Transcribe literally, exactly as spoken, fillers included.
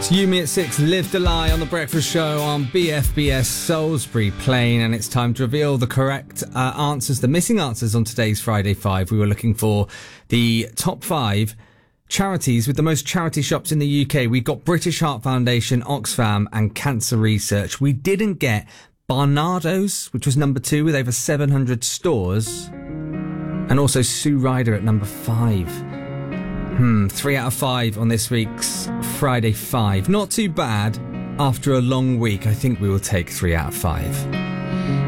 Yumi at six, Live the Lie on The Breakfast Show on B F B S Salisbury Plain, and it's time to reveal the correct uh, answers, the missing answers on today's Friday Five. We were looking for the top five charities with the most charity shops in the U K. We got British Heart Foundation, Oxfam and Cancer Research. We didn't get Barnardo's, which was number two with over seven hundred stores, and also Sue Ryder at number five. Hmm, three out of five on this week's Friday Five. Not too bad. After a long week, I think we will take three out of five.